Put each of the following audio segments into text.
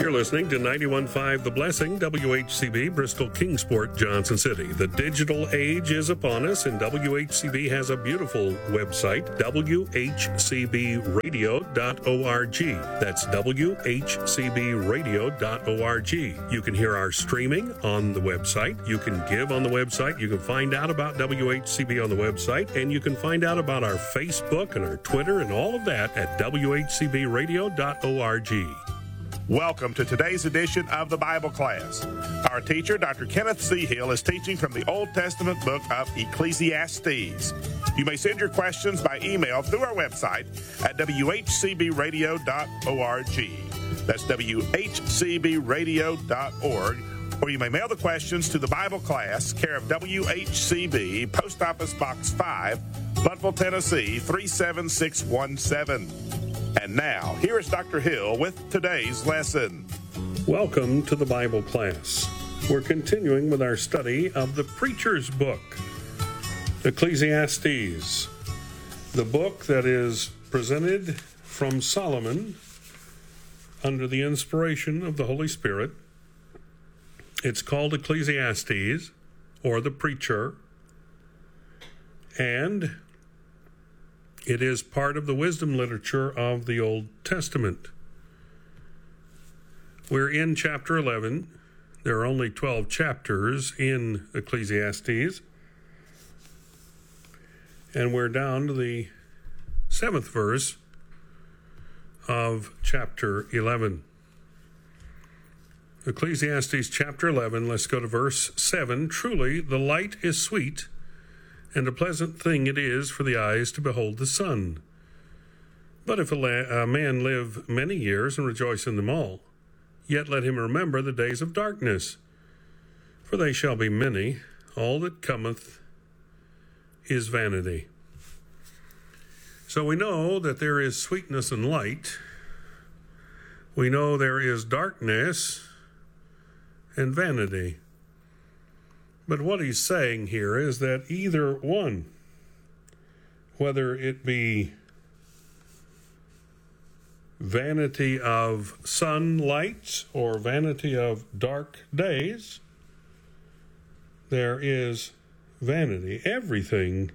You're listening to 91.5 The Blessing, WHCB, Bristol, Kingsport, Johnson City. The digital age is upon us, and WHCB has a beautiful website, WHCBradio.org. That's WHCBradio.org. You can hear our streaming on the website. You can give on the website. You can find out about WHCB on the website, and you can find out about our Facebook and our Twitter and all of that at WHCBradio.org. Welcome to today's edition of the Bible class. Our teacher, Dr. Kenneth C. Hill, is teaching from the Old Testament book of Ecclesiastes. You may send your questions by email through our website at whcbradio.org. That's whcbradio.org. Or you may mail the questions to the Bible class, care of WHCB, Post Office Box 5, Blountville, Tennessee, 37617. And now, here is Dr. Hill with today's lesson. Welcome to the Bible class. We're continuing with our study of the Preacher's Book, Ecclesiastes, the book that is presented from Solomon under the inspiration of the Holy Spirit. It's called Ecclesiastes, or the Preacher, and it is part of the wisdom literature of the Old Testament. We're in chapter 11. There are only 12 chapters in Ecclesiastes. And we're down to the 7th verse of chapter 11. Ecclesiastes chapter 11, let's go to verse 7. Truly, the light is sweet, and a pleasant thing it is for the eyes to behold the sun. But if a man live many years and rejoice in them all, yet let him remember the days of darkness, for they shall be many. All that cometh is vanity. So we know that there is sweetness and light. We know there is darkness and vanity. But what he's saying here is that either one, whether it be vanity of sunlight or vanity of dark days, there is vanity. Everything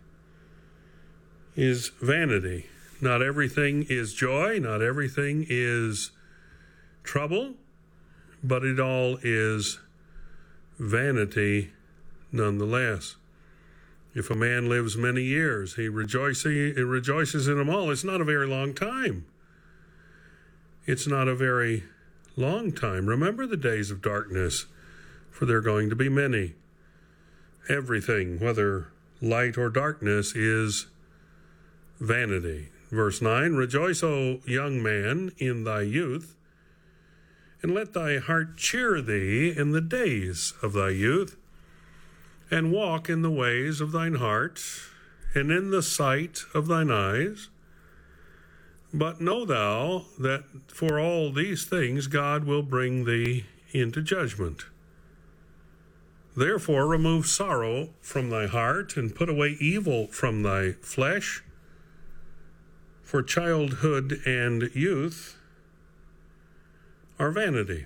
is vanity. Not everything is joy, not everything is trouble, but it all is vanity nonetheless. If a man lives many years, he rejoices in them all. It's not a very long time. It's not a very long time. Remember the days of darkness, for they're going to be many. Everything, whether light or darkness, is vanity. Verse 9, Rejoice, O young man, in thy youth, and let thy heart cheer thee in the days of thy youth, and walk in the ways of thine heart, and in the sight of thine eyes. But know thou that for all these things God will bring thee into judgment. Therefore remove sorrow from thy heart, and put away evil from thy flesh. For childhood and youth are vanity.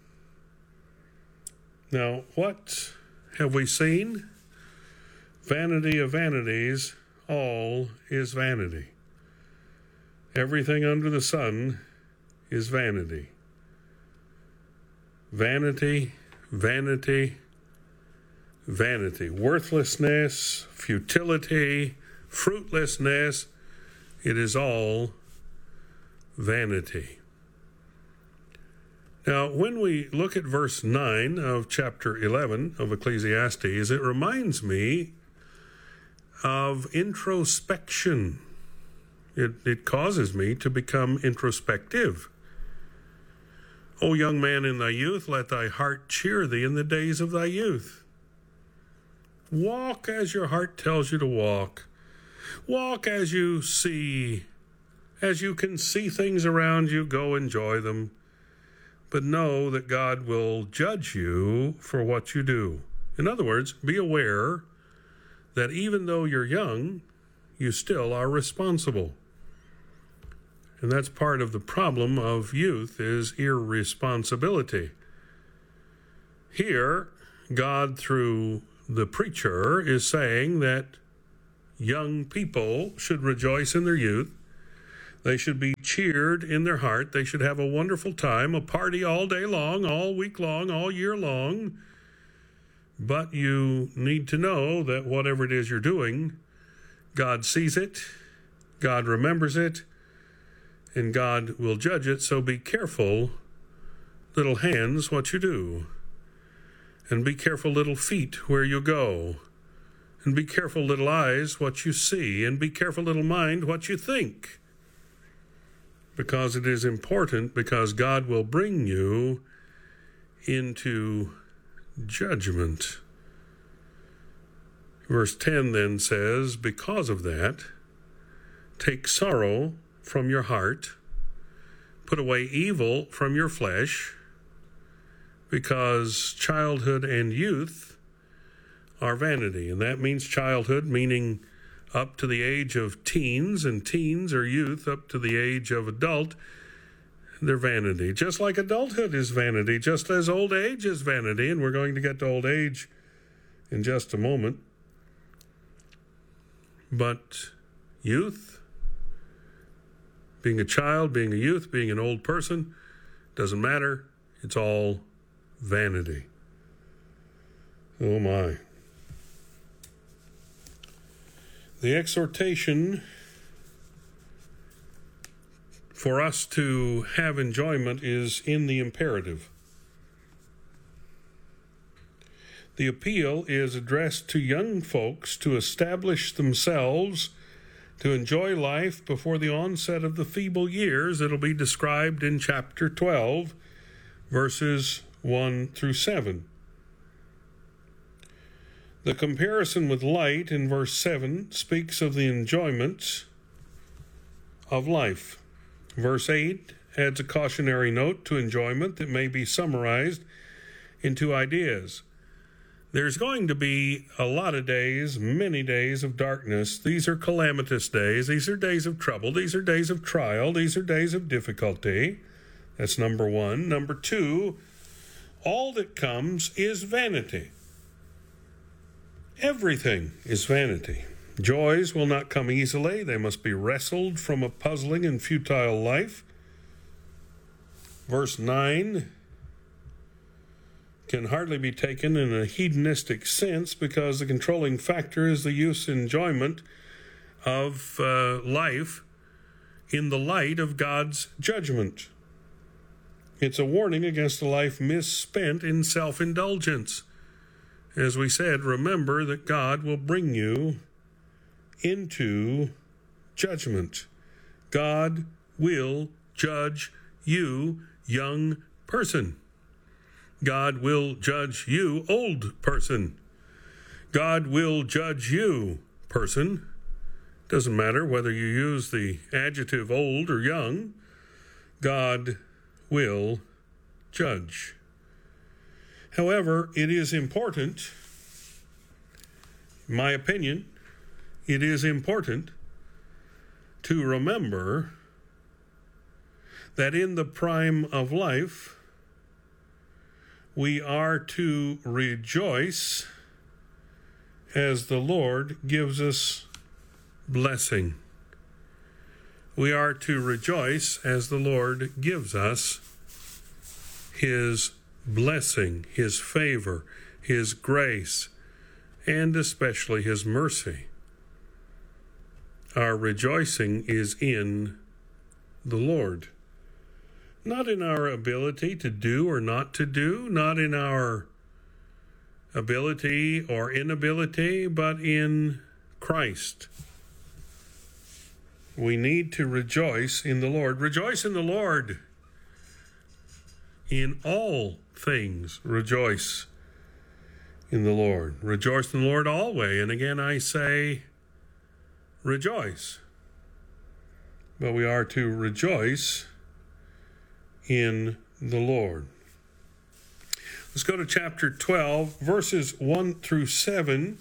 Now, what have we seen? Vanity of vanities, all is vanity. Everything under the sun is vanity. Vanity, vanity, vanity. Worthlessness, futility, fruitlessness, it is all vanity. Now, when we look at verse 9 of chapter 11 of Ecclesiastes, it reminds me of introspection. It causes me to become introspective. O young man, in thy youth, let thy heart cheer thee in the days of thy youth. Walk as your heart tells you to walk. Walk as you see. As you can see things around you, go enjoy them. But know that God will judge you for what you do. In other words, be aware that even though you're young, you still are responsible. And that's part of the problem of youth, is irresponsibility. Here, God, through the preacher, is saying that young people should rejoice in their youth. They should be cheered in their heart. They should have a wonderful time, a party all day long, all week long, all year long. But you need to know that whatever it is you're doing, God sees it, God remembers it, and God will judge it. So be careful, little hands, what you do. And be careful, little feet, where you go. And be careful, little eyes, what you see. And be careful, little mind, what you think. Because it is important, because God will bring you into judgment. Verse 10 then says, because of that, take sorrow from your heart, put away evil from your flesh, because childhood and youth are vanity. And that means childhood, meaning up to the age of teens, and teens or youth up to the age of adult, they're vanity. Just like adulthood is vanity, just as old age is vanity, and we're going to get to old age in just a moment. But youth, being a child, being a youth, being an old person, doesn't matter. It's all vanity. Oh my. The exhortation for us to have enjoyment is in the imperative. The appeal is addressed to young folks to establish themselves, to enjoy life before the onset of the feeble years. It'll be described in chapter 12, verses 1 through 7. The comparison with light in verse 7 speaks of the enjoyment of life. Verse 8 adds a cautionary note to enjoyment that may be summarized in two ideas. There's going to be a lot of days, many days of darkness. These are calamitous days. These are days of trouble. These are days of trial. These are days of difficulty. That's number one. Number two, all that comes is vanity. Everything is vanity. Joys will not come easily. They must be wrestled from a puzzling and futile life. Verse 9 can hardly be taken in a hedonistic sense, because the controlling factor is the youth's enjoyment of life in the light of God's judgment. It's a warning against a life misspent in self-indulgence. As we said, remember that God will bring you into judgment. God will judge you, young person. God will judge you, old person. God will judge you, person. Doesn't matter whether you use the adjective old or young. God will judge. However, it is important, in my opinion, it is important to remember that in the prime of life, we are to rejoice as the Lord gives us blessing. We are to rejoice as the Lord gives us His blessing, His favor, His grace, and especially His mercy. Our rejoicing is in the Lord. Not in our ability to do or not to do, not in our ability or inability, but in Christ. We need to rejoice in the Lord. Rejoice in the Lord. In all things, rejoice in the Lord. Rejoice in the Lord always. And again, I say, rejoice. But we are to rejoice in the Lord. Let's go to chapter 12, verses 1 through 7.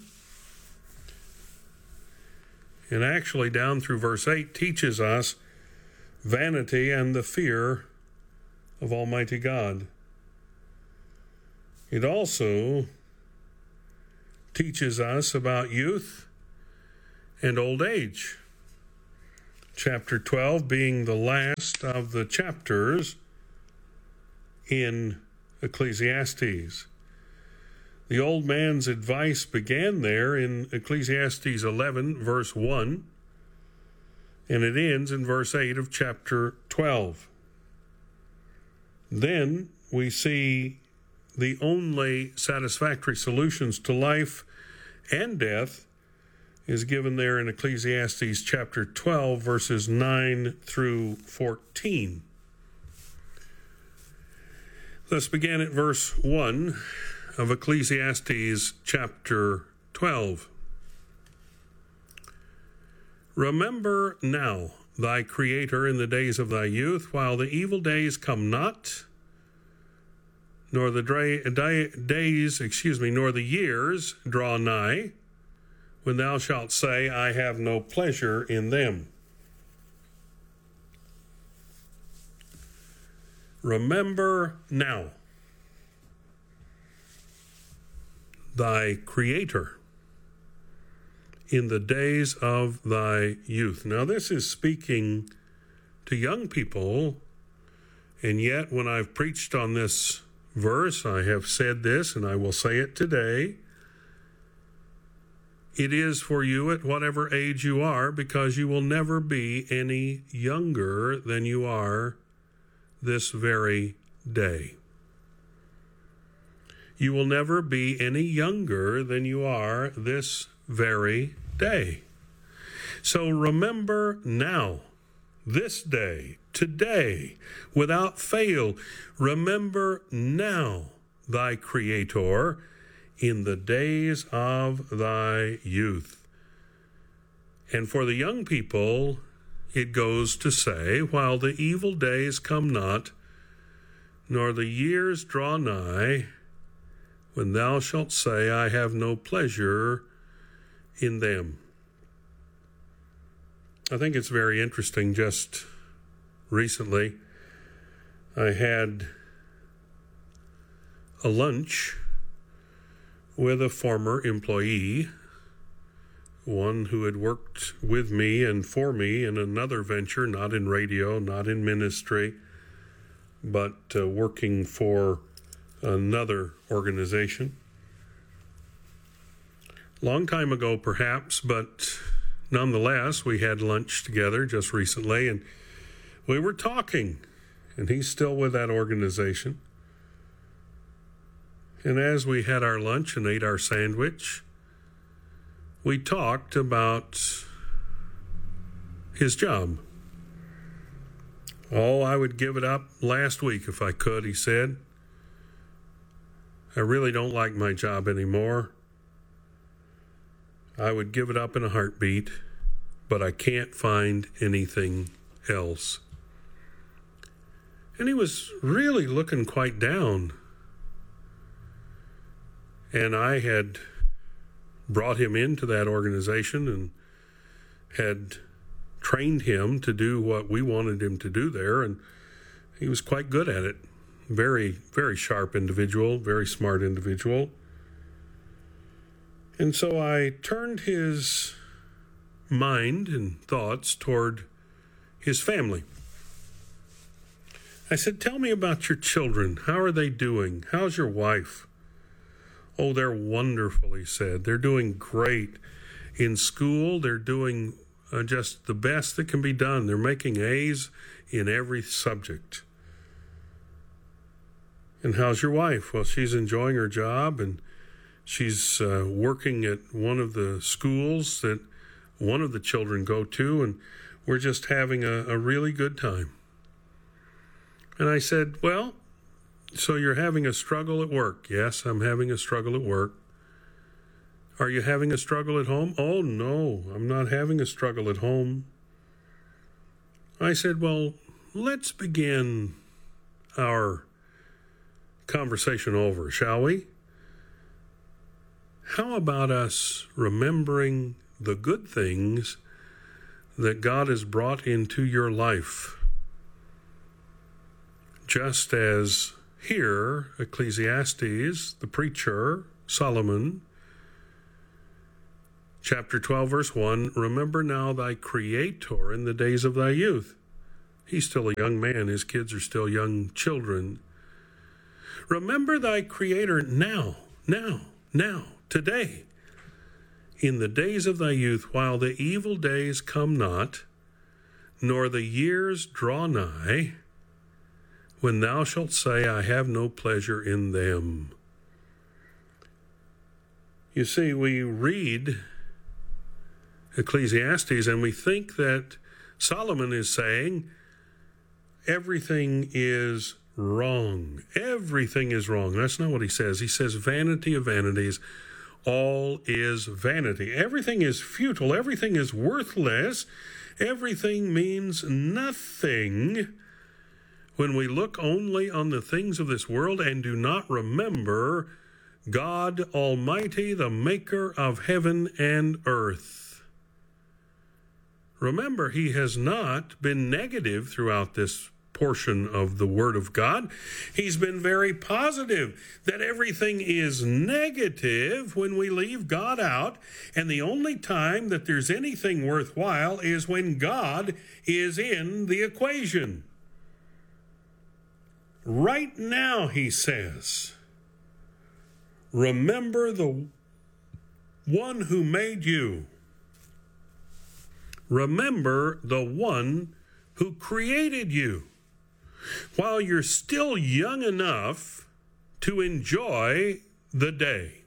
And actually down through verse 8 teaches us vanity and the fear of Almighty God. It also teaches us about youth and old age. Chapter 12 being the last of the chapters in Ecclesiastes. The old man's advice began there in Ecclesiastes 11, verse 1, and it ends in verse 8 of chapter 12. Then we see the only satisfactory solutions to life and death is given there in Ecclesiastes chapter 12, verses 9 through 14. Let's begin at verse 1 of Ecclesiastes chapter 12. Remember now thy Creator in the days of thy youth, while the evil days come not, nor the nor the years draw nigh, when thou shalt say, I have no pleasure in them. Remember now thy Creator in the days of thy youth. Now, this is speaking to young people, and yet when I've preached on this verse, I have said this, and I will say it today. It is for you at whatever age you are, because you will never be any younger than you are this very day. You will never be any younger than you are this very day. So remember now, this day, today, without fail, remember now thy Creator in the days of thy youth. And for the young people, it goes to say, while the evil days come not, nor the years draw nigh, when thou shalt say, I have no pleasure in them. I think it's very interesting. Just recently, I had a lunch with a former employee, one who had worked with me and for me in another venture, not in radio, not in ministry, but working for another organization. Long time ago, perhaps, but nonetheless, we had lunch together just recently, and we were talking, and he's still with that organization. And as we had our lunch and ate our sandwich, we talked about his job. Oh, I would give it up last week if I could, he said. I really don't like my job anymore. I would give it up in a heartbeat, but I can't find anything else. And he was really looking quite down. And I had brought him into that organization and had trained him to do what we wanted him to do there, and he was quite good at it. Very, very sharp individual, very smart individual. And so I turned his mind and thoughts toward his family. I said, tell me about your children. How are they doing? How's your wife? Oh, they're wonderful, he said. They're doing great. In school, they're doing just the best that can be done. They're making A's in every subject. And how's your wife? Well, she's enjoying her job, and she's working at one of the schools that one of the children go to, and we're just having a really good time. And I said, well, so you're having a struggle at work? Yes, I'm having a struggle at work. Are you having a struggle at home? Oh, no, I'm not having a struggle at home. I said, well, let's begin our conversation over, shall we? How about us remembering the good things that God has brought into your life just as here, Ecclesiastes, the preacher, Solomon, chapter 12, verse 1, remember now thy Creator in the days of thy youth. He's still a young man. His kids are still young children. Remember thy Creator now, today, in the days of thy youth, while the evil days come not, nor the years draw nigh, when thou shalt say, I have no pleasure in them. You see, we read Ecclesiastes and we think that Solomon is saying everything is wrong. Everything is wrong. That's not what he says. He says vanity of vanities. All is vanity. Everything is futile. Everything is worthless. Everything means nothing when we look only on the things of this world and do not remember God Almighty, the maker of heaven and earth. Remember, he has not been negative throughout this portion of the Word of God. He's been very positive that everything is negative when we leave God out, and the only time that there's anything worthwhile is when God is in the equation. Right now, he says, remember the one who made you. Remember the one who created you. While you're still young enough to enjoy the day.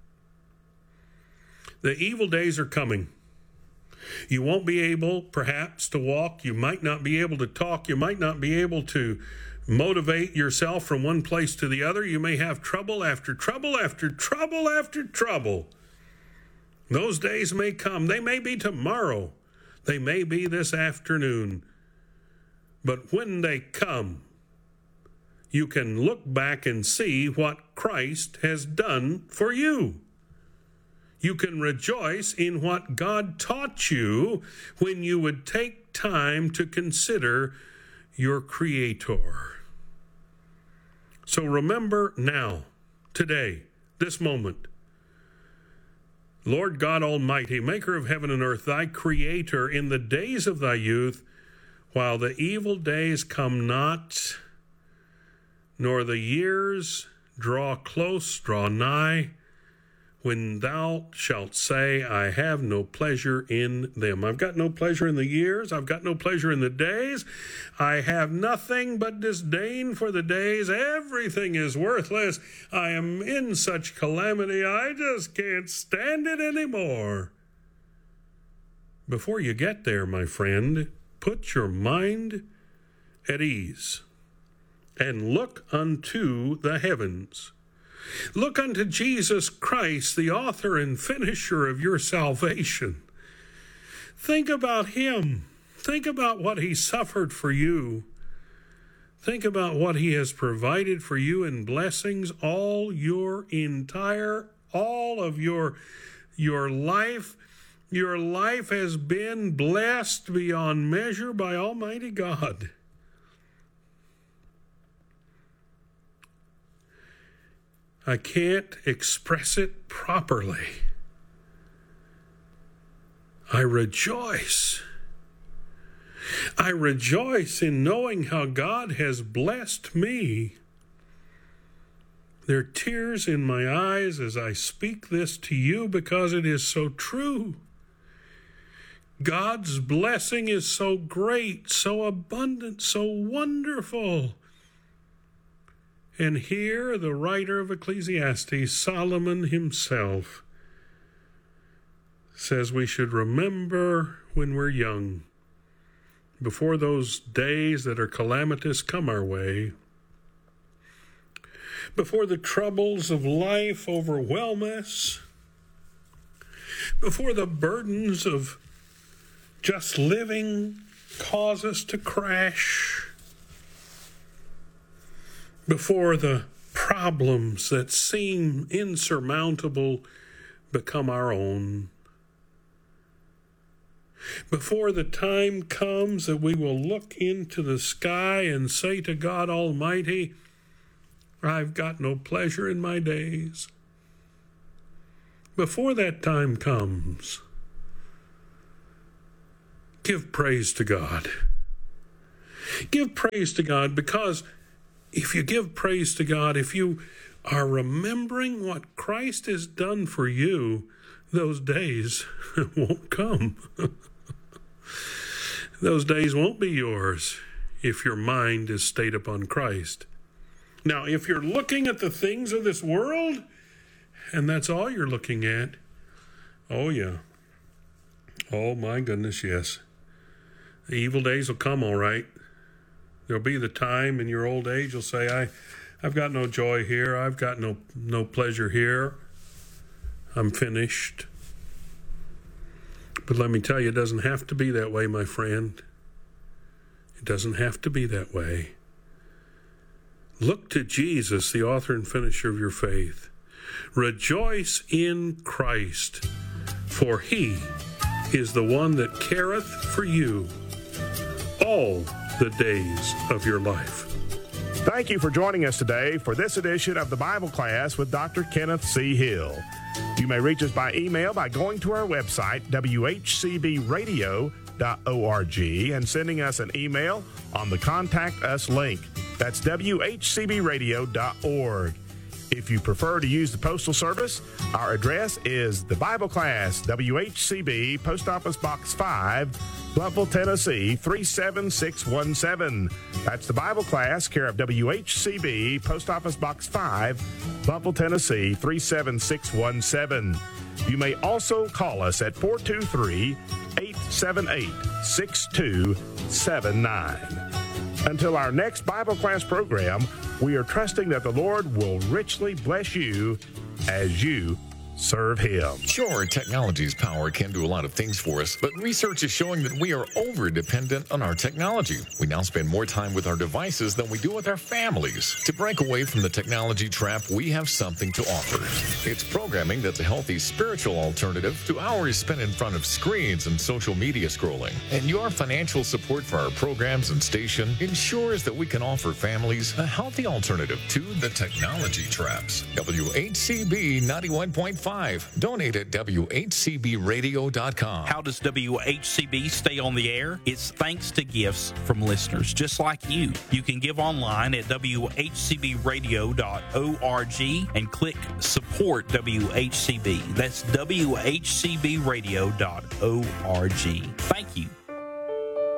The evil days are coming. You won't be able, perhaps, to walk. You might not be able to talk. You might not be able to motivate yourself from one place to the other. You may have trouble after trouble after trouble after trouble. Those days may come. They may be tomorrow. They may be this afternoon. But when they come, you can look back and see what Christ has done for you. You can rejoice in what God taught you when you would take time to consider your Creator. So remember now, today, this moment, Lord God Almighty, maker of heaven and earth, thy Creator in the days of thy youth, while the evil days come not, nor the years draw nigh, when thou shalt say, I have no pleasure in them. I've got no pleasure in the years. I've got no pleasure in the days. I have nothing but disdain for the days. Everything is worthless. I am in such calamity. I just can't stand it anymore. Before you get there, my friend, put your mind at ease and look unto the heavens. Look unto Jesus Christ, the author and finisher of your salvation. Think about him. Think about what he suffered for you. Think about what he has provided for you in blessings all of your life. Your life has been blessed beyond measure by Almighty God. I can't express it properly. I rejoice. I rejoice in knowing how God has blessed me. There are tears in my eyes as I speak this to you because it is so true. God's blessing is so great, so abundant, so wonderful. And here the writer of Ecclesiastes, Solomon himself, says we should remember when we're young, before those days that are calamitous come our way, before the troubles of life overwhelm us, before the burdens of just living cause us to crash, before the problems that seem insurmountable become our own. before the time comes that we will look into the sky and say to God Almighty, I've got no pleasure in my days. Before that time comes, give praise to God. Give praise to God, because if you give praise to God, if you are remembering what Christ has done for you, those days won't come. Those days won't be yours if your mind is stayed upon Christ. Now, if you're looking at the things of this world, and that's all you're looking at, oh yeah. Oh my goodness, yes. The evil days will come, all right. There'll be the time in your old age you'll say, I've got no joy here. I've got no pleasure here. I'm finished. But let me tell you, it doesn't have to be that way, my friend. It doesn't have to be that way. Look to Jesus, the author and finisher of your faith. Rejoice in Christ, for he is the one that careth for you all the days of your life. Thank you for joining us today for this edition of the Bible Class with Dr. Kenneth C. Hill. You may reach us by email by going to our website, whcbradio.org, and sending us an email on the Contact Us link. That's whcbradio.org. If you prefer to use the postal service, our address is the Bible Class, WHCB, Post Office Box 5, Blountville, Tennessee, 37617. That's the Bible Class, care of WHCB, Post Office Box 5, Blountville, Tennessee, 37617. You may also call us at 423-878-6279. Until our next Bible class program, we are trusting that the Lord will richly bless you as you serve Him. Sure, technology's power can do a lot of things for us, but research is showing that we are over-dependent on our technology. We now spend more time with our devices than we do with our families. To break away from the technology trap, we have something to offer. It's programming that's a healthy spiritual alternative to hours spent in front of screens and social media scrolling. And your financial support for our programs and station ensures that we can offer families a healthy alternative to the technology traps. WHCB 91.5. Donate at WHCBradio.com. How does WHCB stay on the air? It's thanks to gifts from listeners just like you. You can give online at WHCBradio.org and click Support WHCB. That's WHCBradio.org. Thank you.